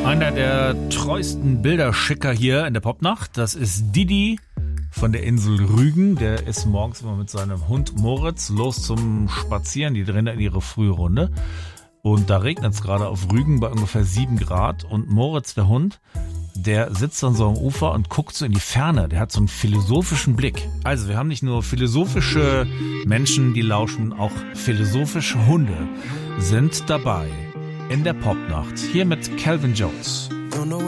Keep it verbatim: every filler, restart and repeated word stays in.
Einer der treuesten Bilderschicker hier in der Popnacht, das ist Didi von der Insel Rügen. Der ist morgens immer mit seinem Hund Moritz los zum Spazieren. Die drehen in ihre frühe Runde. Und da regnet es gerade auf Rügen bei ungefähr sieben Grad. Und Moritz, der Hund, der sitzt dann so am Ufer und guckt so in die Ferne. Der hat so einen philosophischen Blick. Also wir haben nicht nur philosophische Menschen, die lauschen, auch philosophische Hunde sind dabei in der Popnacht. Hier mit Calvin Jones.